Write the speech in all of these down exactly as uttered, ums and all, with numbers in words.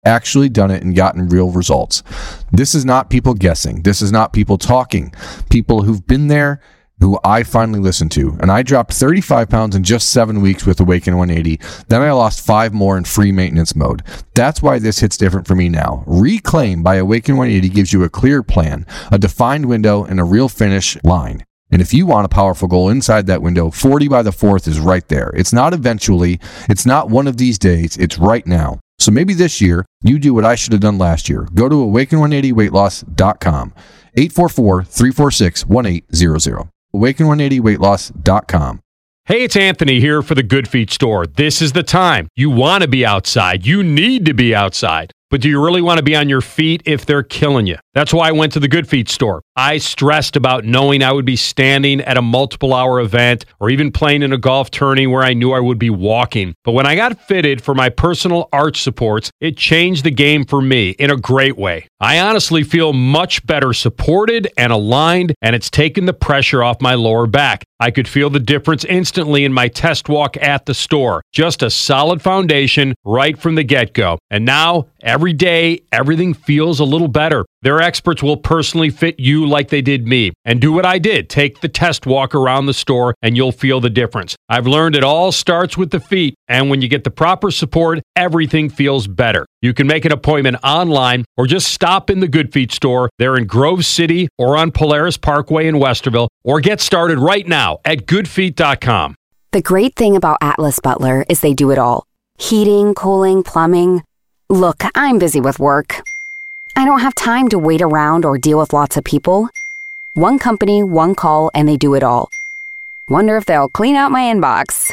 actually done it and gotten real results. This is not people guessing. This is not people talking. People who've been there, who I finally listened to. And I dropped thirty-five pounds in just seven weeks with Awaken one eighty. Then I lost five more in free maintenance mode. That's why this hits different for me now. Reclaim by Awaken one eighty gives you a clear plan, a defined window, and a real finish line. And if you want a powerful goal inside that window, forty by the fourth is right there. It's not eventually. It's not one of these days. It's right now. So maybe this year, you do what I should have done last year. Go to awaken one eighty weight loss dot com. eight four four, three four six, one eight zero zero. awaken one eighty weight loss dot com. Hey, it's Anthony here for the Good Feet store. This is the time. You want to be outside. You need to be outside. But do you really want to be on your feet if they're killing you? That's why I went to the Good Feet store. I stressed about knowing I would be standing at a multiple hour event or even playing in a golf tourney where I knew I would be walking. But when I got fitted for my personal arch supports, it changed the game for me in a great way. I honestly feel much better supported and aligned, and it's taken the pressure off my lower back. I could feel the difference instantly in my test walk at the store. Just a solid foundation right from the get-go. And now, every day, everything feels a little better. Their experts will personally fit you like they did me. And do what I did. Take the test walk around the store and you'll feel the difference. I've learned it all starts with the feet. And when you get the proper support, everything feels better. You can make an appointment online or just stop in the Good Feet store. They're in Grove City or on Polaris Parkway in Westerville. Or get started right now at good feet dot com. The great thing about Atlas Butler is they do it all. Heating, cooling, plumbing. Look, I'm busy with work. I don't have time to wait around or deal with lots of people. One company, one call, and they do it all. Wonder if they'll clean out my inbox.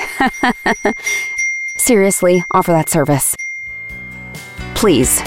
Seriously, offer that service. Please.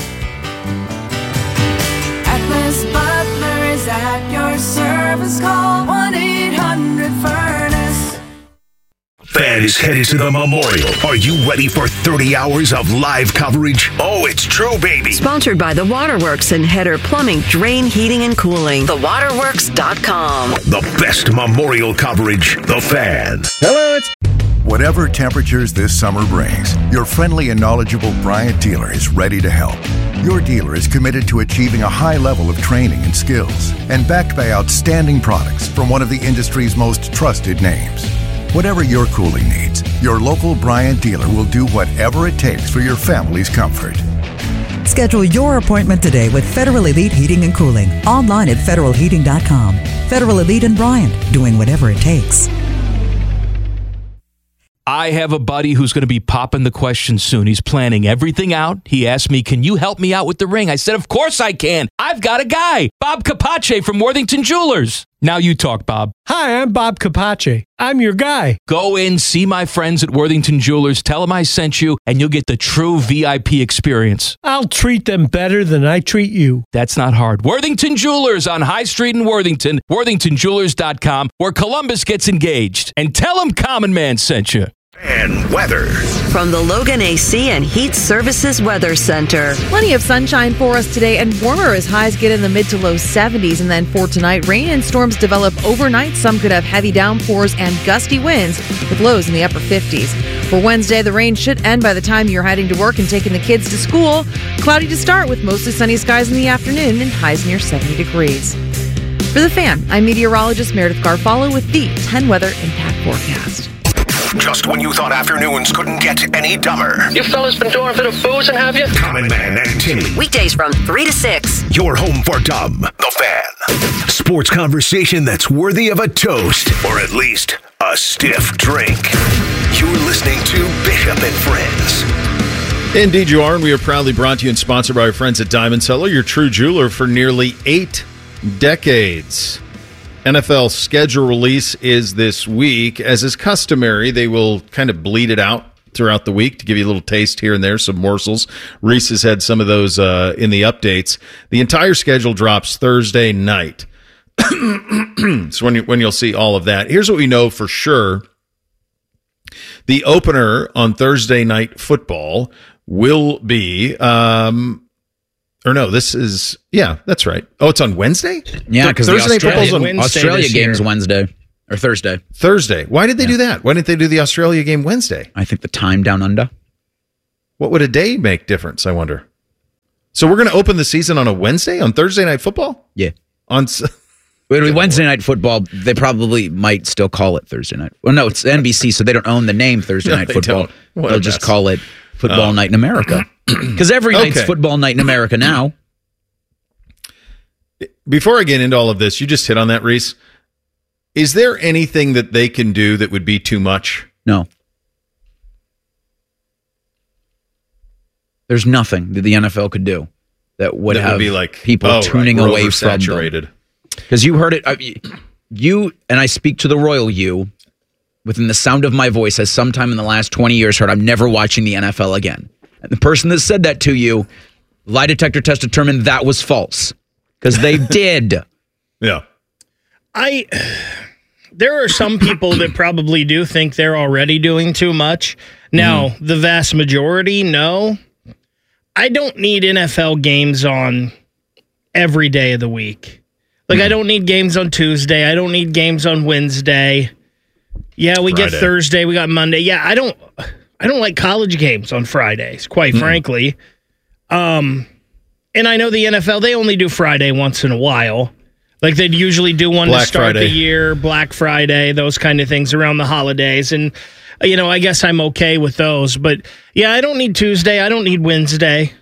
Atlas Butler is at your service. Call one eight hundred furnace. Fan is headed to the Memorial. Are you ready for thirty hours of live coverage? Oh, it's true, baby. Sponsored by The Waterworks and Header Plumbing, Drain, Heating, and Cooling. the waterworks dot com. The best Memorial coverage. The Fan. Hello, it's... Whatever temperatures this summer brings, your friendly and knowledgeable Bryant dealer is ready to help. Your dealer is committed to achieving a high level of training and skills and backed by outstanding products from one of the industry's most trusted names. Whatever your cooling needs, your local Bryant dealer will do whatever it takes for your family's comfort. Schedule your appointment today with Federal Elite Heating and Cooling. Online at federal heating dot com. Federal Elite and Bryant, doing whatever it takes. I have a buddy who's going to be popping the question soon. He's planning everything out. He asked me, can you help me out with the ring? I said, of course I can. I've got a guy, Bob Capace from Worthington Jewelers. Now you talk, Bob. Hi, I'm Bob Capace. I'm your guy. Go in, see my friends at Worthington Jewelers, tell them I sent you, and you'll get the true V I P experience. I'll treat them better than I treat you. That's not hard. Worthington Jewelers on High Street in Worthington, worthington jewelers dot com, where Columbus gets engaged. And tell them Common Man sent you. And weather. From the Logan A C and Heat Services Weather Center. Plenty of sunshine for us today and warmer as highs get in the mid to low seventies. And then for tonight, rain and storms develop overnight. Some could have heavy downpours and gusty winds with lows in the upper fifties. For Wednesday, the rain should end by the time you're heading to work and taking the kids to school. Cloudy to start with mostly sunny skies in the afternoon and highs near seventy degrees. For The Fan, I'm meteorologist Meredith Garfalo with the ten Weather Impact Forecast. Just when you thought afternoons couldn't get any dumber. You fellas been doing a bit of boozing, have you? Common Man and Timmy. Weekdays from three to six. Your home for dumb. The Fan. Sports conversation that's worthy of a toast, or at least a stiff drink. You're listening to Bishop and Friends. Indeed you are, and we are proudly brought to you and sponsored by our friends at Diamond Cellar, your true jeweler for nearly eight decades. N F L schedule release is this week. As is customary, they will kind of bleed it out throughout the week to give you a little taste here and there, some morsels. Reese has had some of those uh, in the updates. The entire schedule drops Thursday night. So when, you, when you'll see all of that. Here's what we know for sure. The opener on Thursday Night Football will be... Um, Or no, this is, yeah, that's right. Oh, it's on Wednesday? Yeah, because the Thursday Australia, on Wednesday Australia game's Wednesday or Thursday. Thursday. Why did they yeah. do that? Why didn't they do the Australia game Wednesday? I think the time down under. What would a day make difference, I wonder? So we're going to open the season on a Wednesday, on Thursday Night Football? Yeah. On s- It'll be Wednesday Night Football. They probably might still call it Thursday Night. Well, no, it's N B C, so they don't own the name Thursday No, Night they Football. don't. What a They'll just mess. call it Football Oh. Night in America. Because every night's Okay. Football Night in America now. Before I get into all of this, you just hit on that, Reese. Is there anything that they can do that would be too much? No. There's nothing that the N F L could do that would That would have be like, people oh, right, tuning we're away from them. oversaturated. Because you heard it. I, you, and I speak to the royal you, within the sound of my voice, has sometime in the last twenty years heard, I'm never watching the N F L again. And the person that said that to you, lie detector test determined that was false. Because they did. Yeah. I there are some people that probably do think they're already doing too much. Now, mm-hmm. the vast majority, no. I don't need N F L games on every day of the week. Like, mm-hmm. I don't need games on Tuesday. I don't need games on Wednesday. Yeah, we Friday. get Thursday. We got Monday. Yeah, I don't I don't like college games on Fridays, quite mm-hmm. frankly. Um, and I know the N F L, they only do Friday once in a while. Like, they'd usually do one Black to start Friday. the year, Black Friday, those kind of things around the holidays. And, you know, I guess I'm okay with those. But, yeah, I don't need Tuesday. I don't need Wednesday.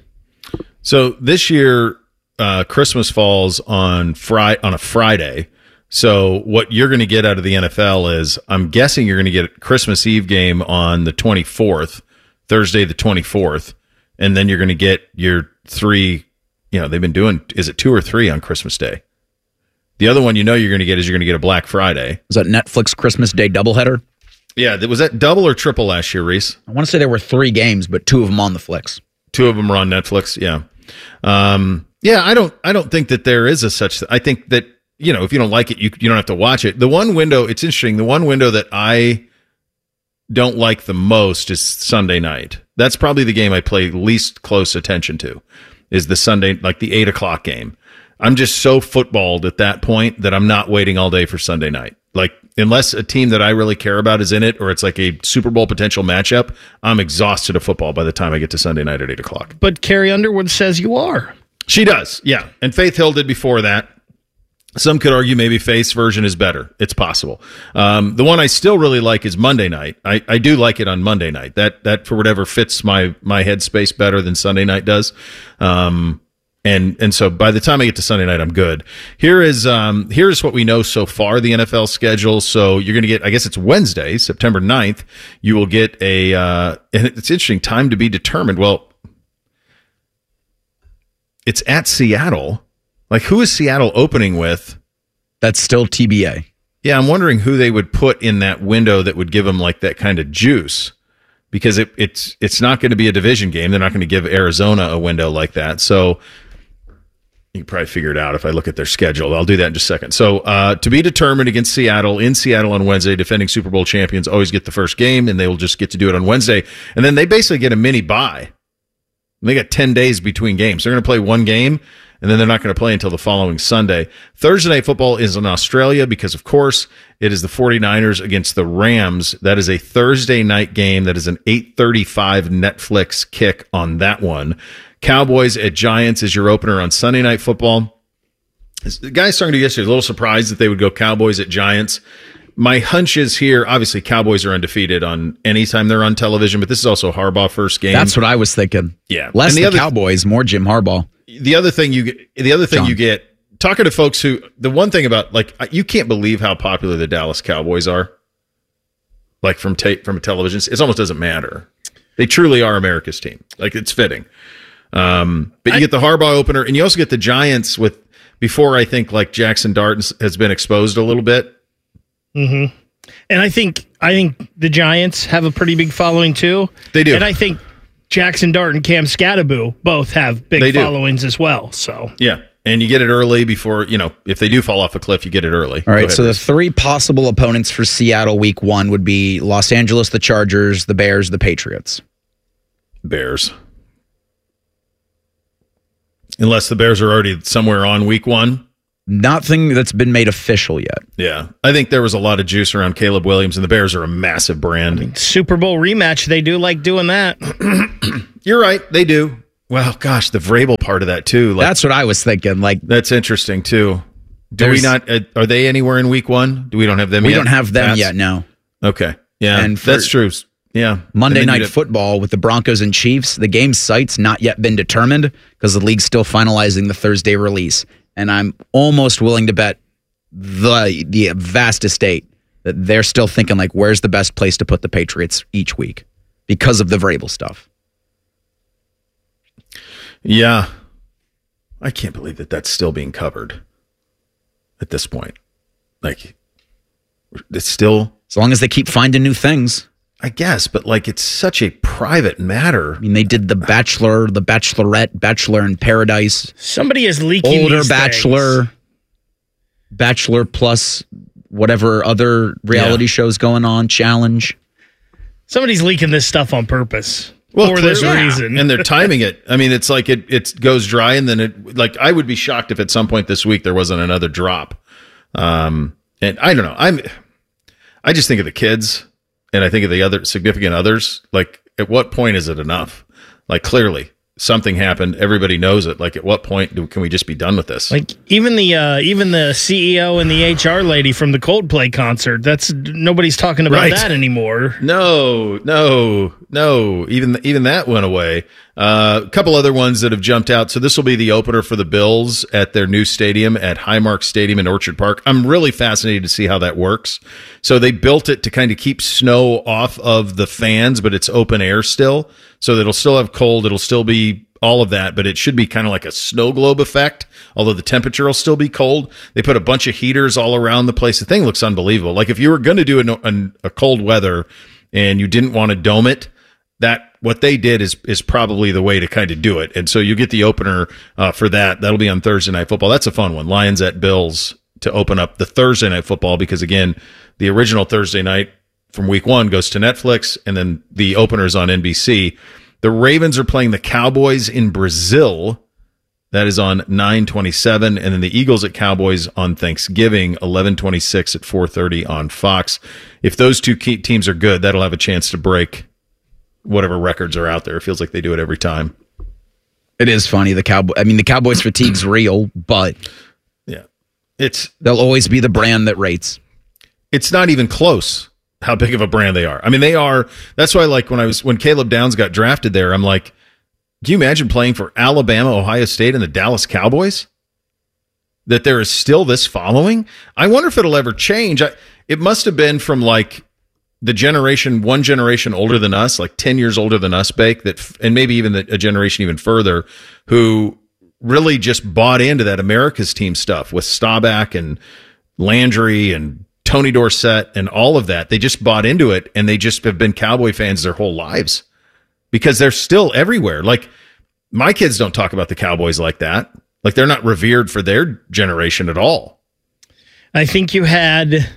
So this year, uh, Christmas falls on Fri- on a Friday. So what you're going to get out of the N F L is, I'm guessing you're going to get a Christmas Eve game on the twenty-fourth, Thursday the twenty-fourth, and then you're going to get your three, you know, they've been doing, is it two or three on Christmas Day? The other one you know you're going to get is you're going to get a Black Friday. Was that Netflix Christmas Day doubleheader? Yeah, was that double or triple last year, Reese? I want to say there were three games, but two of them on the Flicks. Two of them were on Netflix, yeah. Um, yeah, I don't I don't think that there is a such, I think that, you know, if you don't like it, you you don't have to watch it. The one window, it's interesting, the one window that I don't like the most is Sunday night. That's probably the game I play least close attention to, is the Sunday, like the eight o'clock game. I'm just so footballed at that point that I'm not waiting all day for Sunday night. Like, unless a team that I really care about is in it, or it's like a Super Bowl potential matchup, I'm exhausted of football by the time I get to Sunday night at eight o'clock. But Carrie Underwood says you are. She does, yeah. And Faith Hill did before that. Some could argue maybe Faith's version is better. It's possible. Um, the one I still really like is Monday night. I, I do like it on Monday night. That, that for whatever fits my, my headspace better than Sunday night does. Um, And and so by the time I get to Sunday night, I'm good. Here is um here's what we know so far, the N F L schedule. So you're going to get, I guess it's Wednesday, September ninth. You will get a, uh, and it's interesting, time to be determined. Well, it's at Seattle. Like, who is Seattle opening with? That's still T B A. Yeah, I'm wondering who they would put in that window that would give them like that kind of juice. Because it, it's it's not going to be a division game. They're not going to give Arizona a window like that. So you can probably figure it out if I look at their schedule. I'll do that in just a second. So uh, to be determined against Seattle, in Seattle on Wednesday, defending Super Bowl champions always get the first game, and they will just get to do it on Wednesday. And then they basically get a mini bye. They got ten days between games. They're going to play one game, and then they're not going to play until the following Sunday. Thursday Night Football is in Australia because, of course, it is the 49ers against the Rams. That is a Thursday night game. That is an eight thirty-five Netflix kick on that one. Cowboys at Giants is your opener on Sunday Night Football. The guy I was talking to yesterday was a little surprised that they would go Cowboys at Giants. My hunch is here, obviously Cowboys are undefeated on any time they're on television, but this is also Harbaugh first game. That's what I was thinking. Yeah. Less the, the other, Cowboys, more Jim Harbaugh. The other thing you get, the other thing John. you get, talking to folks who, the one thing about, like, you can't believe how popular the Dallas Cowboys are. Like, from tape, from a television, it almost doesn't matter. They truly are America's team. Like, it's fitting. Um, but you I, get the Harbaugh opener, and you also get the Giants with, before I think, like, Jackson Dart has been exposed a little bit. Mm-hmm. And I think I think the Giants have a pretty big following too. They do. And I think Jackson Dart and Cam Scatterbo both have big they followings as well. So yeah. And you get it early before, you know, if they do fall off a cliff, you get it early. All right, ahead, so Bruce. The three possible opponents for Seattle week one would be Los Angeles, the Chargers, the Bears, the Patriots. Bears. Unless the Bears are already somewhere on week one. Nothing that's been made official yet. Yeah. I think there was a lot of juice around Caleb Williams, and the Bears are a massive brand. I mean, Super Bowl rematch, they do like doing that. You're right. They do. Well, gosh, the Vrabel part of that too. Like, That's what I was thinking. Like that's interesting too. Do we not? Uh, are they anywhere in week one? Do we don't have them? We yet? don't have them That's, yet. No. Okay. Yeah, And for- that's true. Yeah. Monday And then Night you'd have- Football with the Broncos and Chiefs. The game site's not yet been determined because the league's still finalizing the Thursday release. And I'm almost willing to bet the the vast estate that they're still thinking like, where's the best place to put the Patriots each week because of the Vrabel stuff. Yeah. I can't believe that that's still being covered at this point. Like, it's still... As long as they keep finding new things. I guess, but like it's such a private matter. I mean, they did The Bachelor, The Bachelorette, Bachelor in Paradise. Somebody is leaking Older these Bachelor, things. Bachelor plus whatever other reality Yeah. shows going on, Challenge. Somebody's leaking this stuff on purpose Well, for this clearly. reason. And they're timing it. I mean, it's like it it goes dry and then it, like, I would be shocked if at some point this week there wasn't another drop. Um, and I don't know. I'm, I just think of the kids and I think of the other significant others. Like, at what point is it enough? Like, clearly something happened. Everybody knows it. Like, at what point do, can we just be done with this? Like even the uh, even the C E O and the H R lady from the Coldplay concert. That's nobody's talking about Right. that anymore. No, no, no. Even even that went away. Uh, a couple other ones that have jumped out. So this will be the opener for the Bills at their new stadium at Highmark Stadium in Orchard Park. I'm really fascinated to see how that works. So they built it to kind of keep snow off of the fans, but it's open air still. So that it'll still have cold. It'll still be all of that, but it should be kind of like a snow globe effect, although the temperature will still be cold. They put a bunch of heaters all around the place. The thing looks unbelievable. Like if you were going to do a, a, a cold weather and you didn't want to dome it, that what they did is is probably the way to kind of do it. And so you get the opener uh, for that. That'll be on Thursday Night Football. That's a fun one. Lions at Bills to open up the Thursday Night Football because, again, the original Thursday night from week one goes to Netflix, and then the opener is on N B C. The Ravens are playing the Cowboys in Brazil. That is on nine twenty-seven. And then the Eagles at Cowboys on Thanksgiving, eleven twenty-six at four thirty on Fox. If those two key teams are good, that'll have a chance to break whatever records are out there. It feels like they do it every time. It is funny. The Cowboy. I mean, the Cowboys fatigue's real, but yeah, it's they'll always be the brand that rates. It's not even close how big of a brand they are. I mean, they are. That's why, like when I was when Caleb Downs got drafted there, I'm like, can you imagine playing for Alabama, Ohio State, and the Dallas Cowboys? That there is still this following. I wonder if it'll ever change. I, it must have been from like the generation, one generation older than us, like ten years older than us, Bake, that, and maybe even the, a generation even further, who really just bought into that America's team stuff with Staubach and Landry and Tony Dorsett and all of that. They just bought into it, and they just have been Cowboy fans their whole lives because they're still everywhere. Like, my kids don't talk about the Cowboys like that. Like, they're not revered for their generation at all. I think you had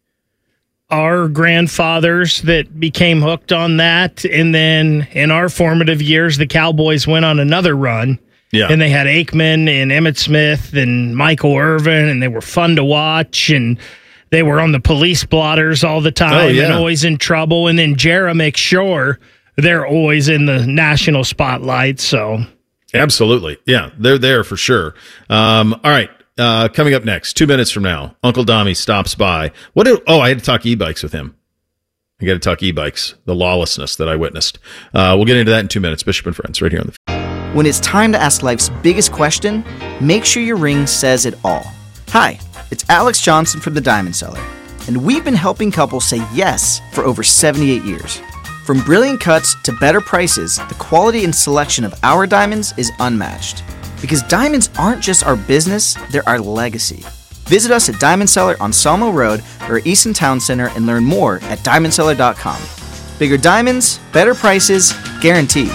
our grandfathers that became hooked on that. And then in our formative years, the Cowboys went on another run. Yeah. And they had Aikman and Emmitt Smith and Michael Irvin, and they were fun to watch. And they were on the police blotters all the time Oh, yeah. and always in trouble. And then Jarrah makes sure they're always in the national spotlight. So Absolutely. Yeah, they're there for sure. Um, all right. Uh, coming up next, two minutes from now, Uncle Dami stops by. What? Do, oh, I had to talk e-bikes with him. I got to talk e-bikes, the lawlessness that I witnessed. Uh, we'll get into that in two minutes. Bishop and Friends, right here on the... When it's time to ask life's biggest question, make sure your ring says it all. Hi, it's Alex Johnson from The Diamond Seller, and we've been helping couples say yes for over seventy-eight years. From brilliant cuts to better prices, the quality and selection of our diamonds is unmatched. Because diamonds aren't just our business, they're our legacy. Visit us at Diamond Seller on Sawmill Road or Easton Town Center and learn more at diamond seller dot com. Bigger diamonds, better prices, guaranteed.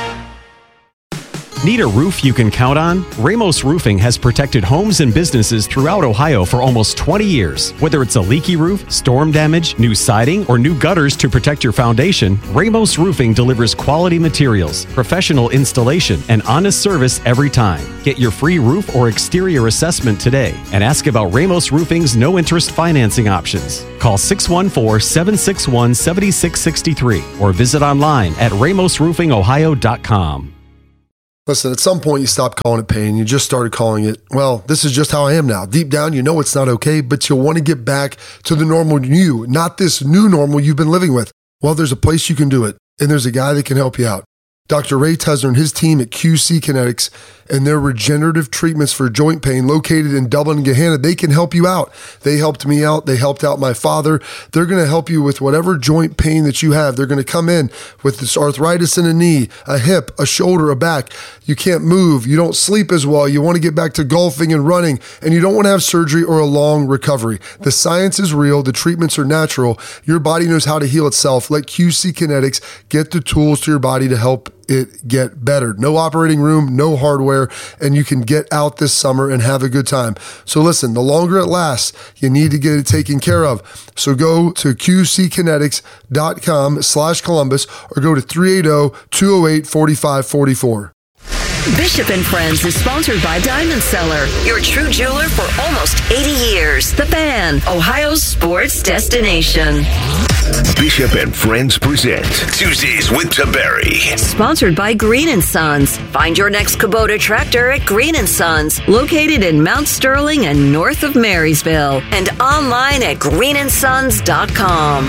Need a roof you can count on? Ramos Roofing has protected homes and businesses throughout Ohio for almost twenty years. Whether it's a leaky roof, storm damage, new siding, or new gutters to protect your foundation, Ramos Roofing delivers quality materials, professional installation, and honest service every time. Get your free roof or exterior assessment today and ask about Ramos Roofing's no-interest financing options. Call six one four, seven six one, seven six six three or visit online at ramos roofing ohio dot com. Listen, at some point you stopped calling it pain. You just started calling it, well, this is just how I am now. Deep down, you know it's not okay, but you want to get back to the normal you, not this new normal you've been living with. Well, there's a place you can do it, and there's a guy that can help you out. Doctor Ray Tesler and his team at Q C Kinetics and their regenerative treatments for joint pain located in Dublin and Gahanna, they can help you out. They helped me out. They helped out my father. They're going to help you with whatever joint pain that you have. They're going to come in with this arthritis in a knee, a hip, a shoulder, a back. You can't move. You don't sleep as well. You want to get back to golfing and running, and you don't want to have surgery or a long recovery. The science is real. The treatments are natural. Your body knows how to heal itself. Let Q C Kinetics get the tools to your body to help it get better. No operating room, no hardware, and you can get out this summer and have a good time. So listen, the longer it lasts, you need to get it taken care of. So go to qckinetics.com slash Columbus or go to three eight zero, two zero eight, four five four four. Bishop and Friends is sponsored by Diamond Seller, your true jeweler for almost eighty years. The Fan, Ohio's sports destination. Bishop and Friends present Tuesdays with Taberry. Sponsored by Green and Sons. Find your next Kubota tractor at Green and Sons, located in Mount Sterling and north of Marysville, and online at green and sons dot com.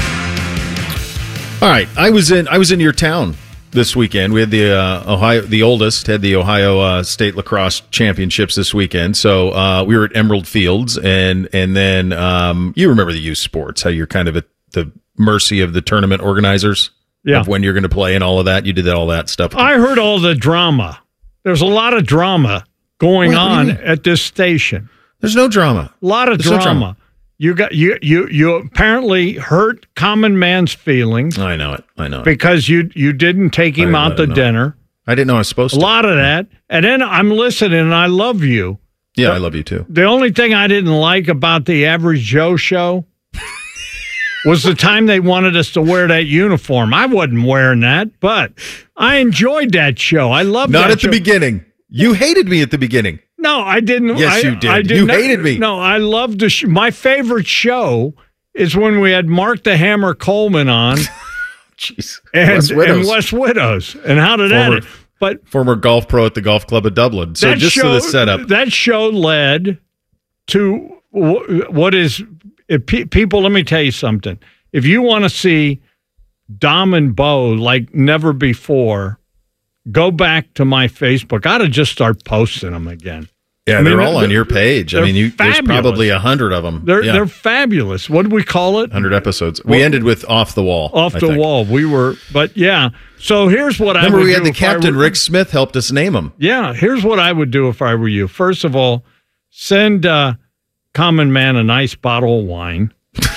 All right, I was in I was in your town this weekend. We had the uh, Ohio, the oldest had the Ohio uh, State Lacrosse Championships this weekend. So uh, we were at Emerald Fields, and and then um, you remember the youth sports, how you're kind of at the mercy of the tournament organizers, yeah, of when you're going to play and all of that. You did all that stuff. I heard all the drama. There's a lot of drama going Wait, on at this station. There's no drama. A lot of There's no drama. drama. You got you you you apparently hurt common man's feelings. I know it. I know it. Because you you didn't take him I, out I to know. dinner. I didn't know I was supposed to. A lot of that. And then I'm listening and I love you. Yeah, the, I love you too. The only thing I didn't like about the Average Joe show was the time they wanted us to wear that uniform. I wasn't wearing that, but I enjoyed that show. I loved Not that at show. the beginning. You hated me at the beginning. No, I didn't. Yes, I, you did. I did You not- hated me. No, I loved the sh- my favorite show is when we had Mark the Hammer Coleman on. Jeez. And West and Widows. West Widows. And how did Former- that? But Former golf pro at the Golf Club of Dublin. So that just show, to the setup. That show led to wh- what is if pe- people. Let me tell you something. If you want to see Dom and Bo like never before, go back to my Facebook. I ought to just start posting them again. Yeah, I mean, they're all on they're- your page. I they're mean, you, there's fabulous. probably a hundred of them. They're yeah. they're fabulous. What do we call it? one hundred episodes. We Well, ended with Off the Wall. Off I the think. wall. We were, but yeah. So here's what Remember, I would we had do the if I captain, were- Rick Smith, helped us name them. Yeah, here's what I would do if I were you. First of all, send uh, Common Man a nice bottle of wine,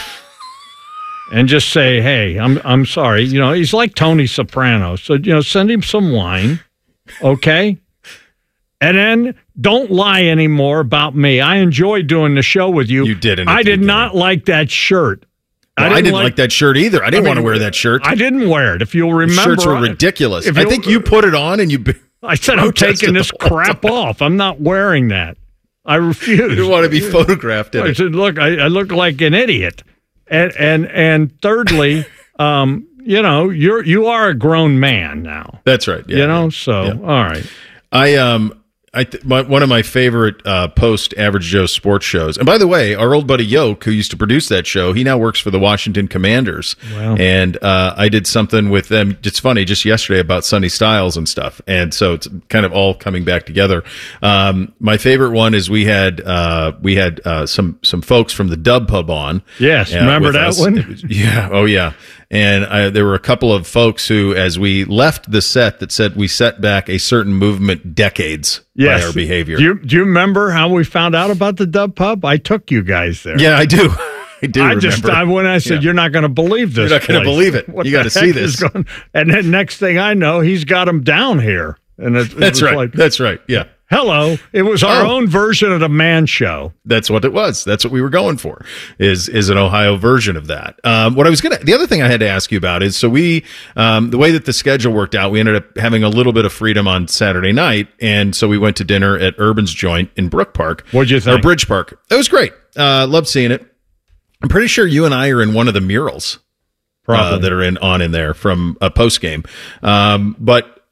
and just say, "Hey, I'm I'm sorry." You know, he's like Tony Soprano, so you know, send him some wine, okay? And then don't lie anymore about me. I enjoyed doing the show with you. You didn't at I the did not like that shirt. Well, I didn't, like, that shirt either. I didn't I want to mean, wear that shirt. I didn't wear it. If you'll The remember, shirts were ridiculous. if I you'll- think you put it on and you. I said I'm taking this crap off. I'm not wearing that. I refuse. You didn't want to be photographed in I it. said, look, I, I look like an idiot. And and and thirdly, um, you know, you're you are a grown man now. That's right. Yeah, you know, yeah, so yeah. all right. I um I th- my, one of my favorite uh, post Average Joe sports shows. And by the way, our old buddy Yoke, who used to produce that show, he now works for the Washington Commanders. Wow. And uh, I did something with them. It's funny, just yesterday about Sonny Styles and stuff. And so it's kind of all coming back together. Um, my favorite one is we had uh, we had uh, some some folks from the Dub Pub on. Yes, uh, remember with that us. one? It was- yeah. Oh yeah. And I, there were a couple of folks who, as we left the set, that said we set back a certain movement decades Yes. by our behavior. Do you, do you remember how we found out about the Dub Pub? I took you guys there. Yeah, I do. I do. I just remember. I, when I said Yeah. you're not going to believe this, You're not gonna place. believe it. What You the gotta see heck is this. going- and then next thing I know, he's got him down here, and it, it That's was right. like, That's right. Yeah. hello, it was our Oh. own version of the Man Show. That's what it was. That's what we were going for. Is is an Ohio version of that. Um, what I was gonna. The other thing I had to ask you about is so we um, the way that the schedule worked out, we ended up having a little bit of freedom on Saturday night, and so we went to dinner at Urban's Joint in Brook Park. What'd you think? Or Bridge Park. It was great. Uh, loved seeing it. I'm pretty sure you and I are in one of the murals uh, Probably. that are in on in there from a post game. Um, but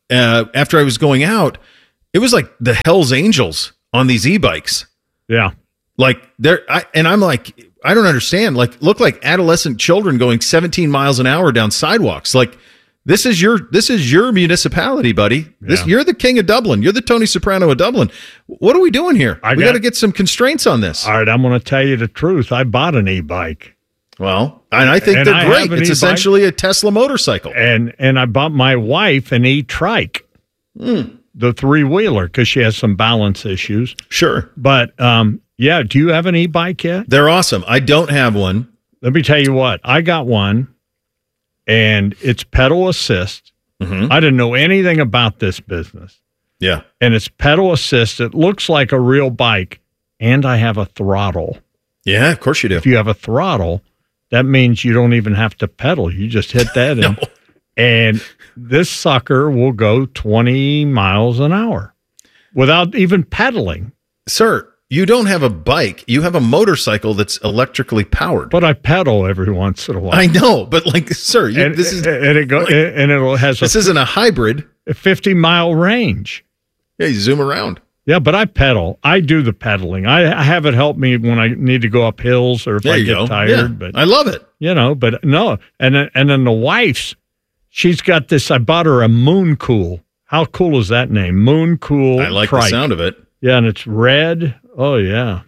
uh, after I was going out, it was like the Hell's Angels on these e-bikes. Yeah. Like they're, I, and I'm like, I don't understand. Like, look like adolescent children going seventeen miles an hour down sidewalks. Like, this is your, this is your municipality, buddy. This, Yeah. you're the king of Dublin. You're the Tony Soprano of Dublin. What are we doing here? I we got- got to get some constraints on this. All right, I'm going to tell you the truth. I bought an e-bike. Well, and I think And they're I great. have an It's e-bike. essentially a Tesla motorcycle. And and I bought my wife an e-trike, Mm. the three-wheeler, because she has some balance issues. Sure. But, um, yeah, do you have an e-bike yet? They're awesome. I don't have one. Let me tell you what. I got one, and it's pedal assist. Mm-hmm. I didn't know anything about this business. Yeah. And it's pedal assist. It looks like a real bike, and I have a throttle. Yeah, of course you do. If you have a throttle, that means you don't even have to pedal. You just hit that in. And this sucker will go twenty miles an hour without even pedaling. Sir, you don't have a bike. You have a motorcycle that's electrically powered. But I pedal every once in a while. I know, but like, sir, you, and, this is and it go, and it has this a, isn't a hybrid. a fifty mile range. Yeah, you zoom around. Yeah, but I pedal. I do the pedaling. I, I have it help me when I need to go up hills or if There I you get go. tired. Yeah, But I love it. You know, but no, and then, and then the wife's, she's got this. I bought her a Moon Cool. How cool is that name? Moon Cool. I like trike. the sound of it. Yeah, and it's red. Oh yeah.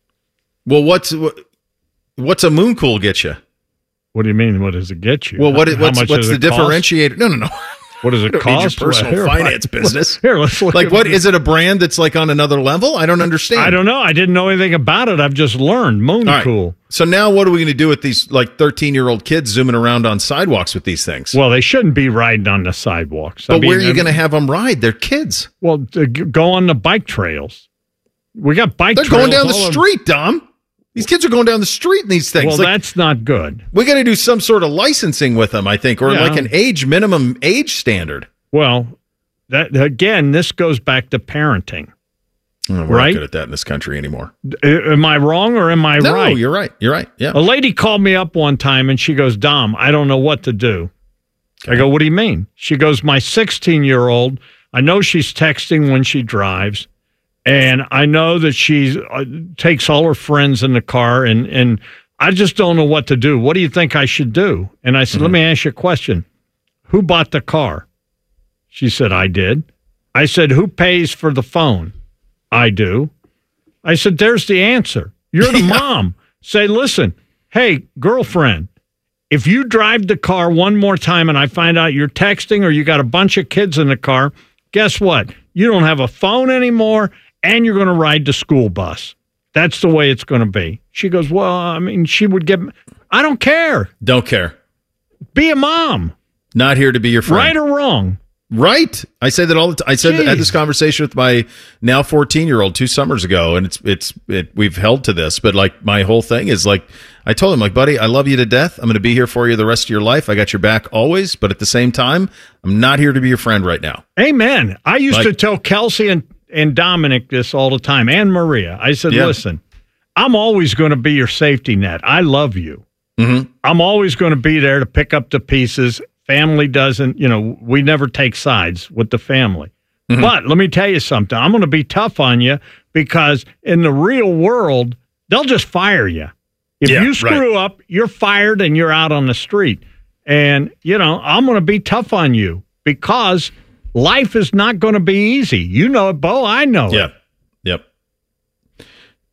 Well, what's what, what's a Moon Cool get you? What do you mean? What does it get you? Well, what How what's much what's does the it cost? differentiator? No, no, no. What does I it don't need cost? your personal Here, finance here, business. Here, let's look. Like, at what it. is it? A brand that's like on another level? I don't understand. I don't know. I didn't know anything about it. I've just learned. Moon All right. Cool. So now, what are we going to do with these like thirteen year old kids zooming around on sidewalks with these things? Well, they shouldn't be riding on the sidewalks. But I mean, where are you I'm- going to have them ride? They're kids. Well, to g- go on the bike trails. We got bike They're trails. going down the all over- street, Dom. These kids are going down the street in these things. Well, Like, that's not good. we got to do some sort of licensing with them, I think, or Yeah. like an age minimum age standard. Well, that again, this goes back to parenting. Oh, we're Right? not good at that in this country anymore. A- Am I wrong or am I no, right? you're right. You're right. Yeah. A lady called me up one time and she goes, Dom, I don't know what to do. I go, what do you mean? She goes, my sixteen-year-old, I know she's texting when she drives, and I know that she uh, takes all her friends in the car, and, and I just don't know what to do. What do you think I should do? And I said, let me ask you a question. Who bought the car? She said, I did. I said, who pays for the phone? I do. I said, there's the answer. You're the mom. Say, listen, hey, girlfriend, if you drive the car one more time and I find out you're texting or you got a bunch of kids in the car, guess what? You don't have a phone anymore and you're going to ride the school bus. That's the way it's going to be. She goes, well, I mean, she would get, I don't care. Don't care. Be a mom. Not here to be your friend. Right or wrong. Right. I say that all the time. I said that, I had Jeez. this conversation with my now fourteen year old two summers ago, and it's it's it, we've held to this. But like my whole thing is like I told him, like, buddy, I love you to death. I'm going to be here for you the rest of your life. I got your back always. But at the same time, I'm not here to be your friend right now. Amen. I used Like- to tell Kelsey and, and Dominic this all the time, and Maria. I said, Yeah. listen, I'm always going to be your safety net. I love you. Mm-hmm. I'm always going to be there to pick up the pieces. Family doesn't, you know, we never take sides with the family. Mm-hmm. But let me tell you something. I'm going to be tough on you because in the real world, they'll just fire you. If Yeah, you screw up, you're fired and you're out on the street. And, you know, I'm going to be tough on you because life is not going to be easy. You know it, Bo. I know Yeah. it. Yep.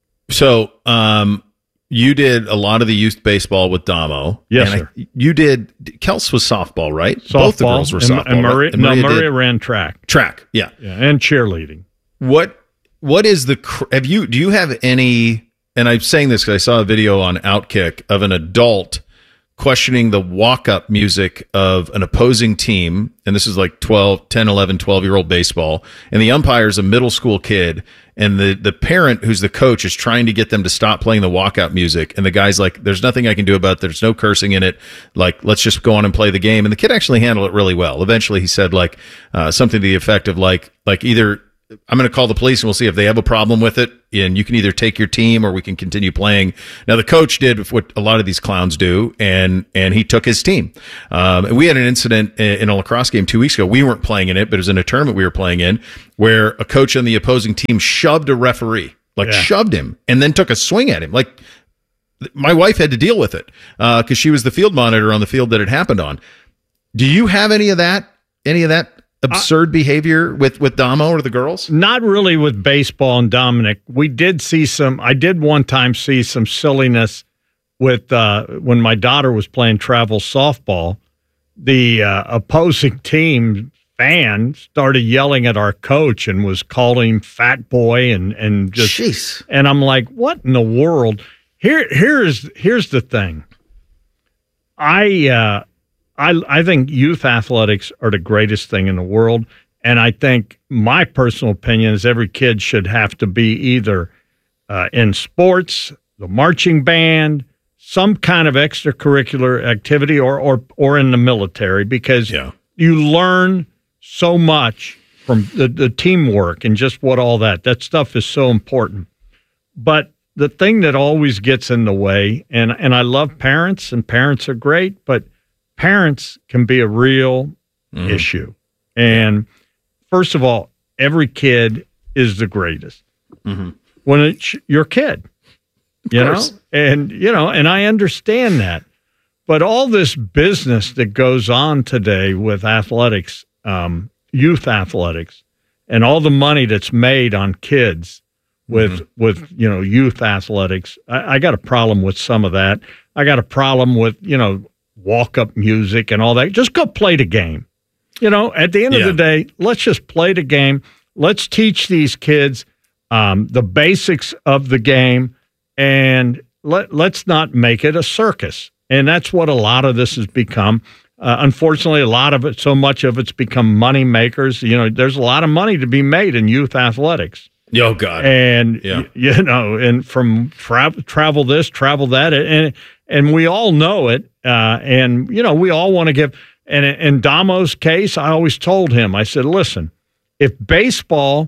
So, um, you did a lot of the youth baseball with Damo. Yes, and sir. I, you did. Kels was softball, right? Softball. Both the girls were and, softball. And Maria, right? And no, Maria Maria did ran track. track. Yeah. Yeah, and cheerleading. What what is the cr- have you do you have any, and I'm saying this because I saw a video on Outkick of an adult questioning the walk-up music of an opposing team, and this is like twelve, ten, eleven, twelve year old baseball, and the umpire's a middle school kid, and the the parent who's the coach is trying to get them to stop playing the walkout music, and the guy's like, there's nothing I can do about it, there's no cursing in it, like, let's just go on and play the game. And the kid actually handled it really well. Eventually he said like uh, something to the effect of like like either I'm going to call the police and we'll see if they have a problem with it. And you can either take your team or we can continue playing. Now, the coach did what a lot of these clowns do, and and he took his team. Um, and we had an incident in a lacrosse game two weeks ago. We weren't playing in it, but it was in a tournament we were playing in where a coach on the opposing team shoved a referee, like Yeah. shoved him, and then took a swing at him. Like, my wife had to deal with it because uh, she was the field monitor on the field that it happened on. Do you have any of that? Any of that absurd uh, behavior with with Damo or the girls? Not really with baseball and Dominic. We did see some. I did one time see some silliness with uh, when my daughter was playing travel softball. The uh, opposing team fan started yelling at our coach and was calling him fat boy and and just. Jeez. And I'm like, what in the world? Here here's here's the thing. I. Uh, I, I think youth athletics are the greatest thing in the world, and I think my personal opinion is every kid should have to be either uh, in sports, the marching band, some kind of extracurricular activity, or or or in the military, because yeah. you learn so much from the, the teamwork and just what all that that stuff is so important. But the thing that always gets in the way, and and I love parents, and parents are great, but parents can be a real mm-hmm. issue. And first of all, every kid is the greatest mm-hmm. when it's your kid, of you course. know, and, you know, and I understand that, but all this business that goes on today with athletics, um, youth athletics, and all the money that's made on kids with, mm-hmm. with, you know, youth athletics, I, I got a problem with some of that. I got a problem with, you know, walk-up music and all that. Just go play the game. You know, at the end Yeah. of the day, let's just play the game. Let's teach these kids um, the basics of the game, and let, let's not make it a circus. And that's what a lot of this has become. Uh, unfortunately, a lot of it, so much of it's become money makers. You know, there's a lot of money to be made in youth athletics. Oh, God. And, Yeah. y- you know, and from travel, travel this, travel that, and and we all know it. Uh, and, you know, we all want to give, and in Damo's case, I always told him, I said, listen, if baseball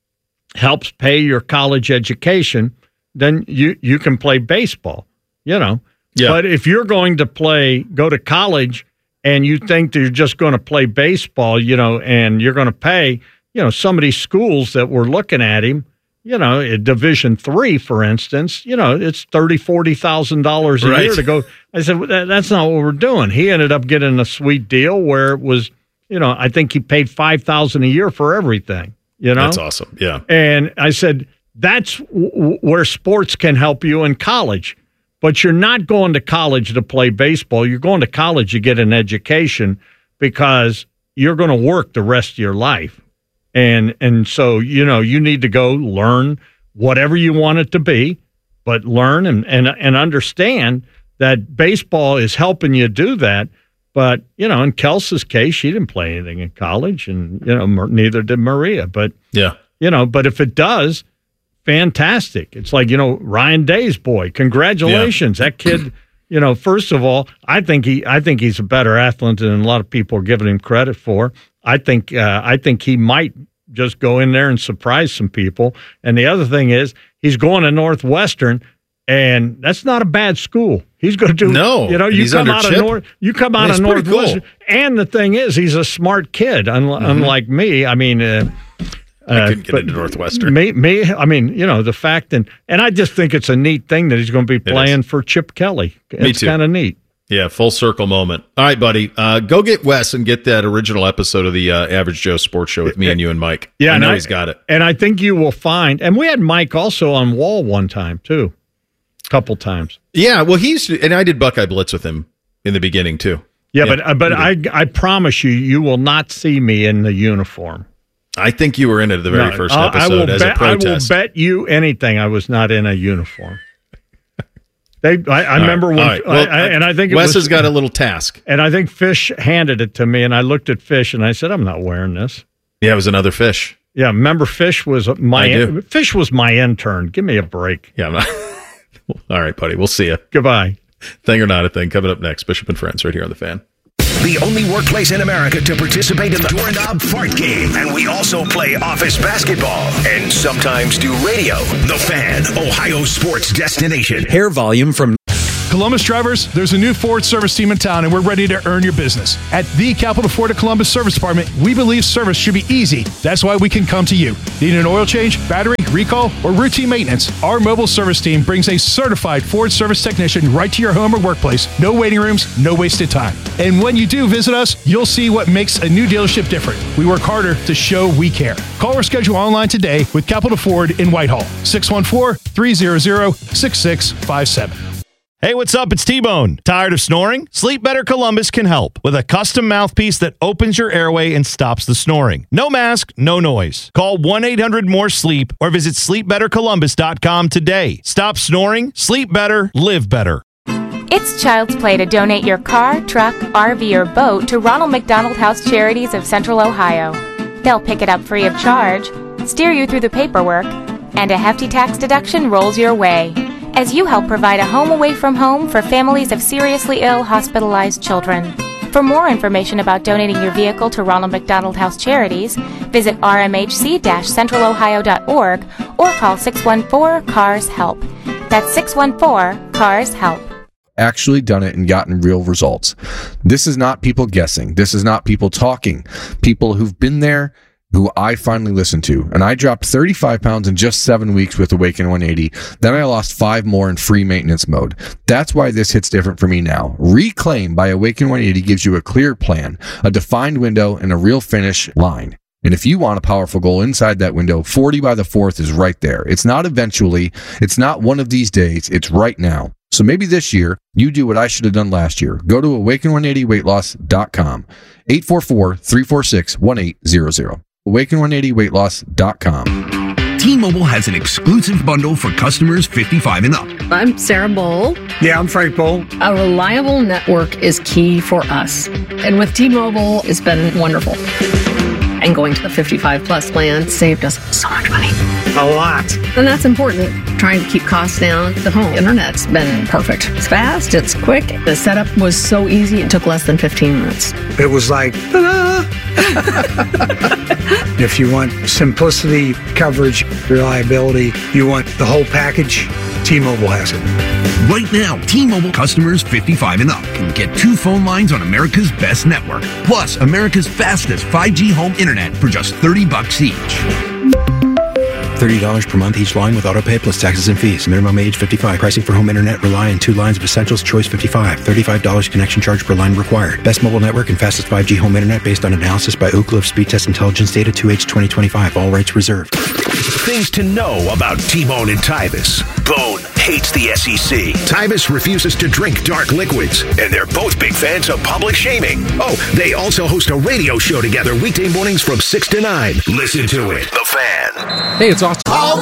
helps pay your college education, then you, you can play baseball, you know. Yeah. But if you're going to play, go to college, and you think that you're just going to play baseball, you know, and you're going to pay, you know, some of these schools that were looking at him, you know, at Division three, for instance, you know, it's thirty thousand dollars, forty thousand dollars a Right. year to go. I said, well, that, that's not what we're doing. He ended up getting a sweet deal where it was, you know, I think he paid five thousand dollars a year for everything, you know? That's awesome. Yeah. And I said, that's w- w- where sports can help you in college. But you're not going to college to play baseball. You're going to college to get an education because you're going to work the rest of your life. And and so, you know, you need to go learn whatever you want it to be, but learn and, and, and understand that baseball is helping you do that. But, you know, in Kelsey's case, she didn't play anything in college, and, you know, neither did Maria. But, Yeah. you know, but if it does, fantastic. It's like, you know, Ryan Day's boy. Congratulations. That kid, you know, first of all, I think he I think he's a better athlete than a lot of people are giving him credit for. I think uh, I think he might just go in there and surprise some people. And the other thing is he's going to Northwestern, and that's not a bad school. He's going to do No, You know, and you he's come under out of Chip. North, you come out He's of pretty Northwestern, cool. and the thing is, he's a smart kid, un- Mm-hmm. unlike me. I mean. Uh, I couldn't get but into Northwestern. Me, me, I mean, you know, the fact, and and I just think it's a neat thing that he's going to be playing for Chip Kelly. Me It's too. kind of neat. Yeah, full circle moment. All right, buddy. Uh, go get Wes and get that original episode of the uh, Average Joe Sports Show with me and you and Mike. Yeah, I and know I- he's got it. And I think you will find, and we had Mike also on Wall one time too, a couple times. Yeah, well, he's and I did Buckeye Blitz with him in the beginning too. Yeah, but uh, but I I promise you, you will not see me in the uniform. I think you were in it at the very No, first I- episode I will as bet, a protest. I will bet you anything I was not in a uniform. They, I, I All remember right, when, all right. Well, I, I, and I think it Wes was, has got a little task. and I think Fish handed it to me, and I looked at Fish, and I said, "I'm not wearing this." Yeah, it was another fish. Yeah, remember Fish was my I do. Fish was my intern. Give me a break. Yeah. I'm not- All right, buddy. We'll see you. Goodbye. Thing or not a thing coming up next. Bishop and Friends right here on the Fan. The only workplace in America to participate in the Doorknob Fart Game. And we also play office basketball and sometimes do radio. The Fan, Ohio sports destination. Hair volume from Columbus drivers, there's a new Ford service team in town, and we're ready to earn your business. At the Capital Ford of Columbus Service Department, we believe service should be easy. That's why we can come to you. Need an oil change, battery, recall, or routine maintenance? Our mobile service team brings a certified Ford service technician right to your home or workplace. No waiting rooms, no wasted time. And when you do visit us, you'll see what makes a new dealership different. We work harder to show we care. Call or schedule online today with Capital Ford in Whitehall. six one four, three hundred, six six five seven. Hey, what's up? It's T-Bone. Tired of snoring? Sleep Better Columbus can help with a custom mouthpiece that opens your airway and stops the snoring. No mask, no noise. Call one eight hundred more sleep or visit sleep better columbus dot com today. Stop snoring, sleep better, live better. It's child's play to donate your car, truck, R V, or boat to Ronald McDonald House Charities of Central Ohio. They'll pick it up free of charge, steer you through the paperwork, and a hefty tax deduction rolls your way as you help provide a home away from home for families of seriously ill, hospitalized children. For more information about donating your vehicle to Ronald McDonald House Charities, visit r m h c dash central ohio dot org or call six one four, C A R S HELP. That's six one four, C A R S HELP. Actually done it and gotten real results. This is not people guessing. This is not people talking. People who've been there, who I finally listened to. And I dropped thirty-five pounds in just seven weeks with Awaken one eighty. Then I lost five more in free maintenance mode. That's why this hits different for me now. Reclaim by Awaken one eighty gives you a clear plan, a defined window, and a real finish line. And if you want a powerful goal inside that window, forty by the fourth is right there. It's not eventually. It's not one of these days. It's right now. So maybe this year, you do what I should have done last year. Go to awaken one eighty weight loss dot com. eight four four, three four six, one eight zero zero. awaken one eighty weight loss dot com. T-Mobile has an exclusive bundle for customers fifty-five and up. I'm Sarah Bowl. Yeah, I'm Frank Bowl. A reliable network is key for us. And with T-Mobile, it's been wonderful. And going to the fifty-five plus plan saved us so much money. A lot. And that's important. Trying to keep costs down. The home internet's been perfect. It's fast, it's quick. The setup was so easy, it took less than fifteen minutes. It was like, ta-da! If you want simplicity, coverage, reliability, you want the whole package, T-Mobile has it. Right now, T-Mobile customers fifty-five and up can get two phone lines on America's best network, plus America's fastest five G home internet for just thirty bucks each. thirty dollars per month each line with autopay plus taxes and fees. Minimum age fifty-five. Pricing for home internet rely on two lines of Essentials Choice fifty-five. thirty-five dollars connection charge per line required. Best mobile network and fastest five G home internet based on analysis by Ookla of Speed Test Intelligence Data two H twenty twenty-five. All rights reserved. Things to know about T-Bone and Tyvis. Bone hates the S E C. Tyvis refuses to drink dark liquids. And they're both big fans of public shaming. Oh, they also host a radio show together weekday mornings from six to nine. Listen to it. The Fan. Hey, it's Austin. All